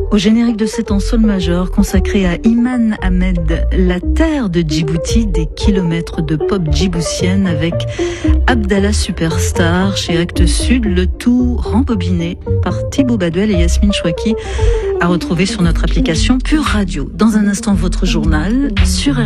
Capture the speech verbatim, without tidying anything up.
Au générique de cet en sol majeur consacré à Iman Ahmed, la terre de Djibouti, des kilomètres de pop djiboutienne avec Abdallah Superstar chez Actes Sud, le tout rembobiné par Thibaut Baduel et Yasmine Chouaki, à retrouver sur notre application Pure Radio. Dans un instant, votre journal sur